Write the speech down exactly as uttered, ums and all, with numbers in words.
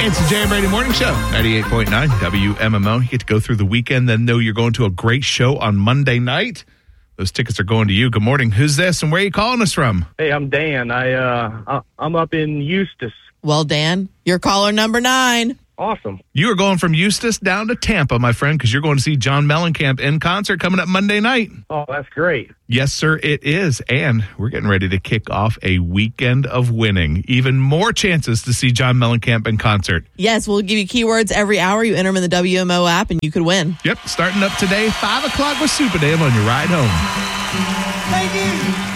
It's the Jay and Brady Morning Show, ninety-eight point nine W M M O. You get to go through the weekend, then know you're going to a great show on Monday night. Those tickets are going to you. Good morning. Who's this, and where are you calling us from? Hey, I'm Dan. I, uh, I'm up in Eustis. Well, Dan, you're caller number nine. Awesome. You are going from Eustis down to Tampa, my friend, because you're going to see John Mellencamp in concert coming up Monday night. Oh, that's great. Yes, sir, it is. And we're getting ready to kick off a weekend of winning. Even more chances to see John Mellencamp in concert. Yes, we'll give you keywords every hour. You enter them in the W M O app, and you could win. Yep, starting up today, five o'clock with Superdale on your ride home. Thank you.